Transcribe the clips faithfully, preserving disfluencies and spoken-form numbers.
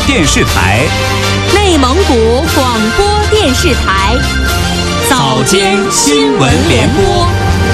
电视台， 内蒙古广播电视台， 早间新闻联播。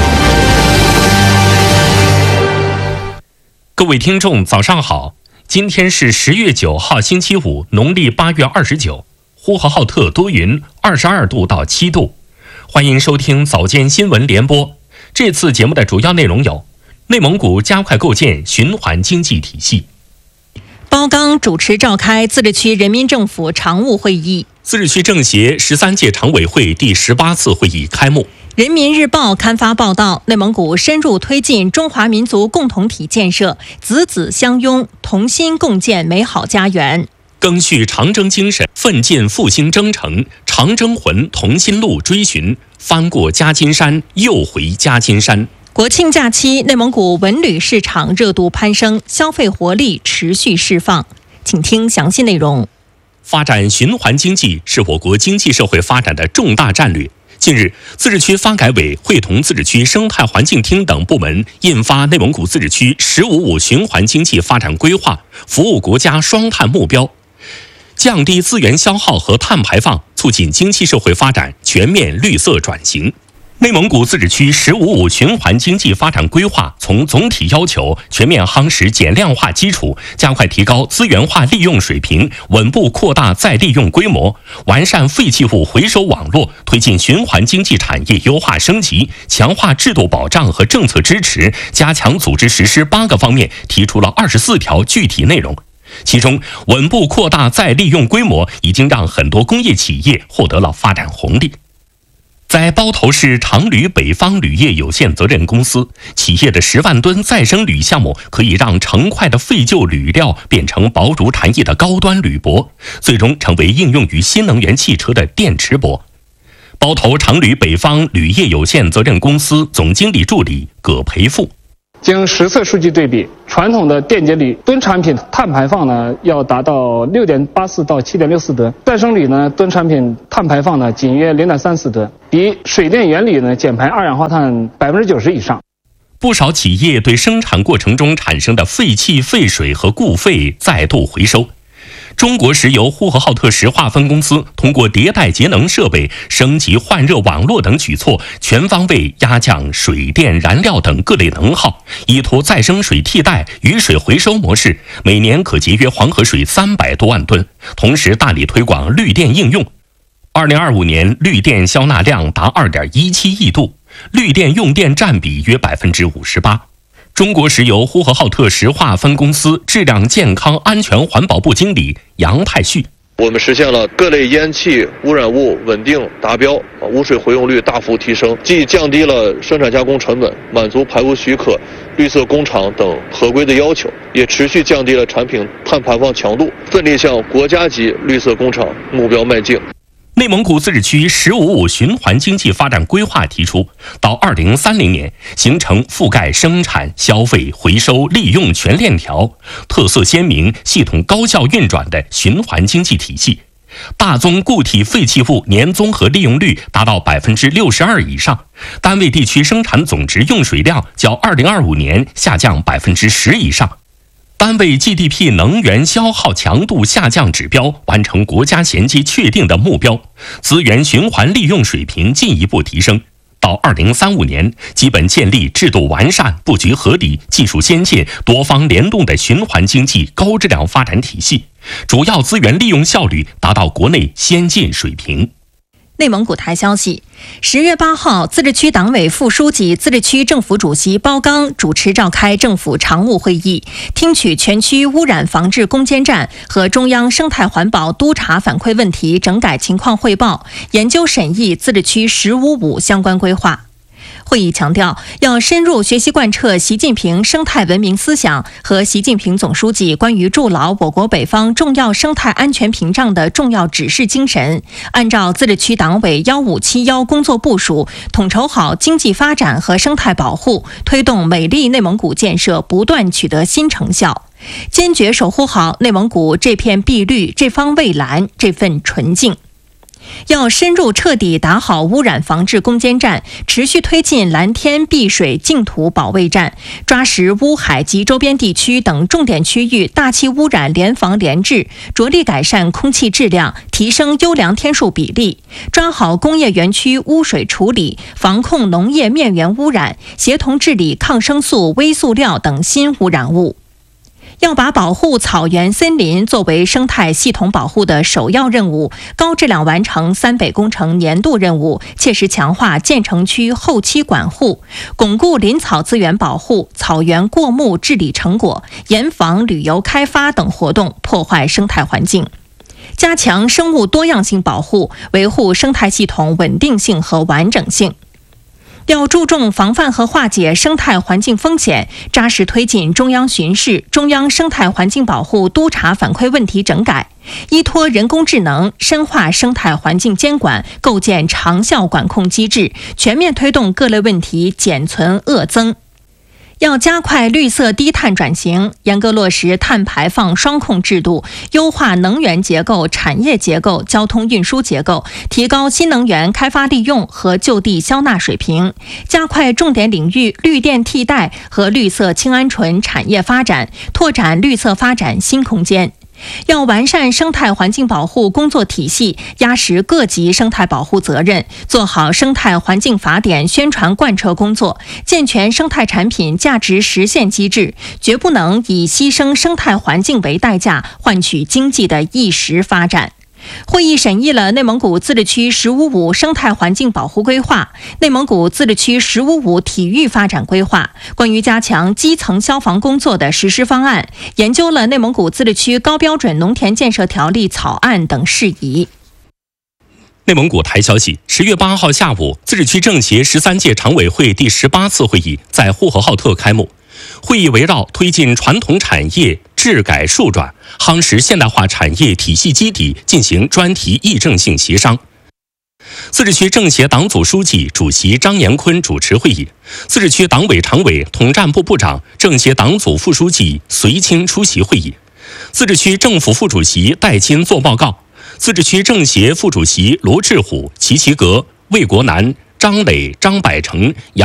各位听众，早上好！今天是十月九号，星期五，农历八月二十九。呼和浩特多云，二十二度到七度。欢迎收听早间新闻联播。这次节目的主要内容有：内蒙古加快构建循环经济体系； 包钢主持召开自治区人民政府常务会议； 自治区政协十三届常委会第十八次会议开幕； 人民日报刊发报道，内蒙古深入推进中华民族共同体建设，子子相拥，同心共建美好家园。 赓续长征精神，奋进复兴征程，长征魂同心路追寻，翻过夹金山，又回夹金山。 国庆假期，内蒙古文旅市场热度攀升，消费活力持续释放。请听详细内容。 发展循环经济是我国经济社会发展的重大战略。近日，自治区发改委会同自治区生态环境厅等部门印发《内蒙古自治区“十五五”循环经济发展规划》，服务国家双碳目标，降低资源消耗和碳排放，促进经济社会发展全面绿色转型。内蒙古自治区“十五五”循环经济发展规划从总体要求全面夯实减量化基础，加快提高资源化利用水平，稳步扩大再利用规模，完善废弃物回收网络，推进循环经济产业优化升级，强化制度保障和政策支持，加强组织实施八个方面提出了二十四条具体内容。其中，稳步扩大再利用规模已经让很多工业企业获得了发展红利。在包头市长铝北方铝业有限责任公司，企业的十万吨再生铝项目可以让成块的废旧铝料变成薄如蝉翼的高端铝箔，最终成为应用于新能源汽车的电池箔。包头长铝北方铝业有限责任公司总经理助理葛培富。 经实测数据对比，传统的电解铝吨产品碳排放呢要达到 六点八四 到 七点六四 吨，再生铝呢吨产品碳排放呢仅约 零点三四 吨，比水电原铝呢减排二氧化碳 百分之九十 以上。 不少企业对生产过程中产生的废气、废水和固废再度回收。中国石油呼和浩特石化分公司通过迭代节能设备、升级换热网络等举措，全方位压降水电、燃料等各类能耗，依托再生水替代、雨水回收模式，每年可节约黄河水三百多万吨。同时大力推广绿电应用。二零二五年绿电销纳量达 二点一七亿度，绿电用电占比约 百分之五十八。中国石油呼和浩特石化分公司质量健康安全环保部经理杨太旭： 我们实现了各类烟气污染物稳定达标，污水回用率大幅提升，既降低了生产加工成本，满足排污许可、绿色工厂等合规的要求，也持续降低了产品碳排放强度，奋力向国家级绿色工厂目标迈进。 内蒙古自治区“十五五”循环经济发展规划提出，到二零三零年形成覆盖生产、消费、回收、利用全链条、特色鲜明、系统高效运转的循环经济体系，大宗固体废弃物年综合利用率达到 百分之六十二 以上，单位地区生产总值用水量较二零二五年下降 百分之十 以上。单位 G D P 能源消耗强度下降指标完成国家衔接确定的目标，资源循环利用水平进一步提升。到二零三五年，基本建立制度完善、布局合理、技术先进、多方联动的循环经济高质量发展体系，主要资源利用效率达到国内先进水平。 内蒙古台消息，十月八号，自治区党委副书记、自治区政府主席包钢主持召开政府常务会议，听取全区污染防治攻坚战和中央生态环保督查反馈问题整改情况汇报，研究审议自治区“十五五”相关规划。会议强调，要深入学习贯彻习近平生态文明思想和习近平总书记关于筑牢我国北方重要生态安全屏障的重要指示精神，按照自治区党委一五七一工作部署，统筹好经济发展和生态保护，推动美丽内蒙古建设不断取得新成效，坚决守护好内蒙古这片碧绿、这方蔚蓝、这份纯净。 要深入彻底打好污染防治攻坚战，持续推进蓝天碧水净土保卫战，抓实乌海及周边地区等重点区域大气污染联防联治，着力改善空气质量，提升优良天数比例，抓好工业园区污水处理，防控农业面源污染，协同治理抗生素、微塑料等新污染物。要把保护草原森林作为生态系统保护的首要任务，高质量完成三北工程年度任务，切实强化建成区后期管护，巩固林草资源保护、草原过目治理成果，严防旅游开发等活动破坏生态环境。加强生物多样性保护，维护生态系统稳定性和完整性。要注重防范和化解生态环境风险，扎实推进中央巡视、中央生态环境保护督查反馈问题整改，依托人工智能，深化生态环境监管，构建长效管控机制，全面推动各类问题减存恶增。要加快绿色低碳转型，严格落实碳排放双控制度，优化能源结构、产业结构、交通运输结构，提高新能源开发利用和就地消纳水平，加快重点领域绿电替代和绿色氢铵醇产业发展，拓展绿色发展新空间。要完善生态环境保护工作体系，压实各级生态保护责任，做好生态环境法典宣传贯彻工作，健全生态产品价值实现机制，绝不能以牺牲生态环境为代价换取经济的一时发展。会议审议了内蒙古自治区“十五五”生态环境保护规划、内蒙古自治区“十五五”体育发展规划、关于加强基层消防工作的实施方案，研究了内蒙古自治区高标准农田建设条例草案等事宜。 内蒙古台消息，十月八号下午，自治区政协十三届常委会第十八次会议在呼和浩特开幕。会议围绕推进传统产业治改数转、夯实现代化产业体系基底进行专题议政性协商。自治区政协党组书记、主席张延坤主持会议，自治区党委常委、统战部部长、政协党组副书记随清出席会议。自治区政府副主席戴钦作报告。自治区政协副主席罗志虎、齐齐格、魏国南、张磊、张百成、杨